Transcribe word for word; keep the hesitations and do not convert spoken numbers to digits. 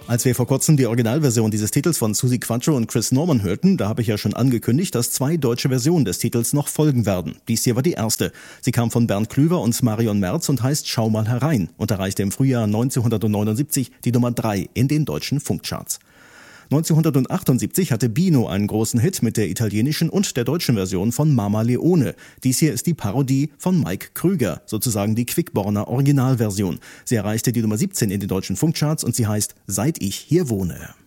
Als wir vor kurzem die Originalversion dieses Titels von Suzi Quatro und Chris Norman hörten, da habe ich ja schon angekündigt, dass zwei deutsche Versionen des Titels noch folgen werden. Dies hier war die erste. Sie kam von Bernd Klüver und Marion Merz und heißt Schau mal herein und erreichte im Frühjahr neunzehnhundertneunundsiebzig die Nummer drei in den deutschen Funkcharts. neunzehnhundertachtundsiebzig hatte Bino einen großen Hit mit der italienischen und der deutschen Version von Mama Leone. Dies hier ist die Parodie von Mike Krüger, sozusagen die Quickborner Originalversion. Sie erreichte die Nummer siebzehn in den deutschen Funkcharts und sie heißt Seit ich hier wohne.